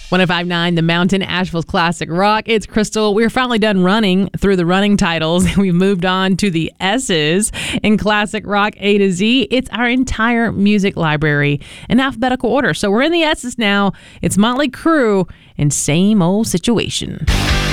105.9 The Mountain, Asheville's classic rock. It's Crystal. We're finally done running through the running titles. We've moved on to the S's in classic rock A to Z. It's our entire music library in alphabetical order. So we're in the S's now. It's Motley Crue and Same Old Situation.